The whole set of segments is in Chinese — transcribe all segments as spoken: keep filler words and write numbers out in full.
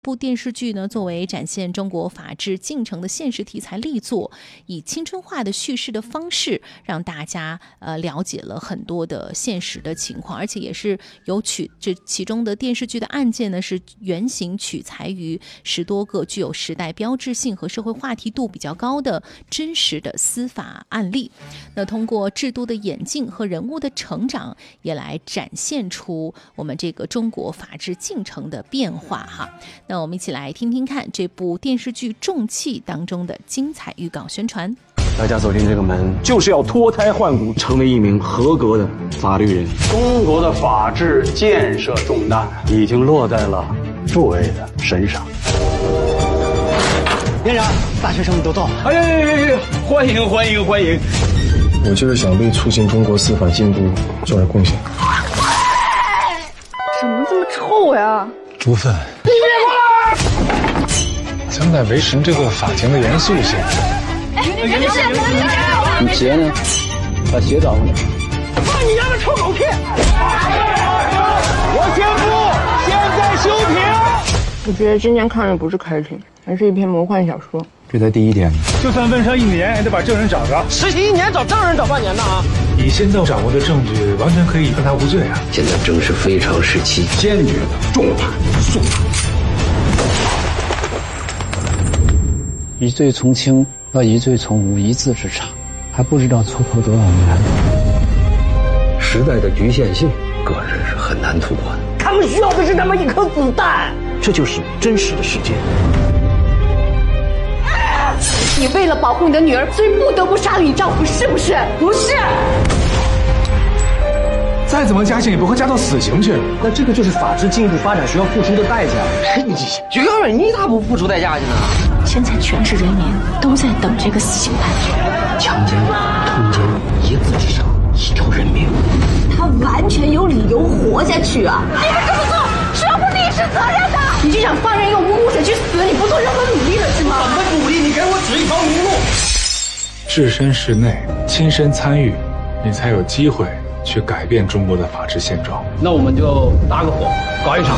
部电视剧呢，作为展现中国法治进程的现实题材力作，以青春化的叙事的方式，让大家呃了解了很多的现实的情况，而且也是有取这其中的电视剧的案件呢，是原型取材于十多个具有时代标志性和社会话题度比较高的真实的司法案例。那通过制度的演进和人物的成长，也来展现出我们这个中国法治进程的变化哈。那我们一起来听听看这部电视剧《重器》当中的精彩预告宣传。 大家走进这个门，就是要脱胎换骨，成为一名合格的法律人。 中国的法治建设重担已经落在了诸位的身上。 连长，大学生们都到了。 哎呀呀呀呀！欢迎欢迎欢迎！ 我就是想为促进中国司法进步做点贡献。 怎么这么臭呀？ 猪粪！ 你别过来！ 将来维持这个法庭的严肃性。 哎，你别过你鞋呢？把鞋找回来。 放你丫的臭狗屁！ 我宣布，现在休庭。 我觉得今天看的不是开庭，而是一篇魔幻小说。 这才第一天， 就算问上一年，也得把证人找着。 实习一年找证人找半年呢啊！ 你现在掌握的证据，完全可以判他无罪啊！ 现在正是非常时期， 坚决的重判速判。 疑罪从轻到疑罪从无，一字之差，还不知道错过多少年。时代的局限性，个人是很难突破的。 他们需要的是那么一颗子弹。 这就是真实的世界。 你为了保护你的女儿，所以不得不杀了你丈夫，是不是？不是。 再怎么加刑也不会加到死刑去。 那这个就是法治进步发展需要付出的代价。你局长委，你咋不付出代价去呢？ 现在全市人民都在等这个死刑判决。 强奸、通奸，一字之差，一条人命。 他完全有理由活下去啊！ 你们这么做是要负历史责任的。你就想放任一个无辜者去死，你不做任何努力了是吗？ 怎么努力？你给我指一条明路。 置身事内，亲身参与，你才有机会去改变中国的法治现状。 那我们就搭个伙，搞一场。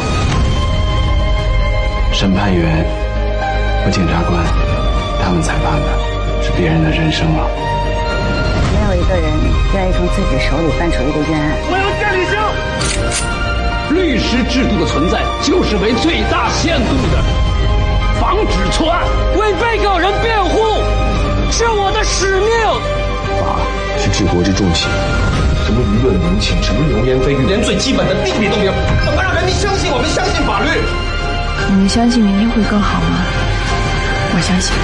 审判员和检察官，他们裁判的是别人的人生啊。 没有一个人愿意从自己手里办出一个冤案。 我要见李湘。 律师制度的存在，就是为最大限度的防止错案，为被告人辩护，是我的使命。 法是治国之重器，什么舆论民情，什么流言蜚语， 连最基本的定力都没有，怎么让人民相信我们相信法律？ 你们相信明天会更好吗？我相信。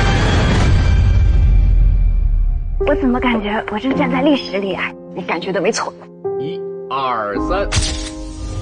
我怎么感觉我正站在历史里啊？你感觉的没错。 一二三。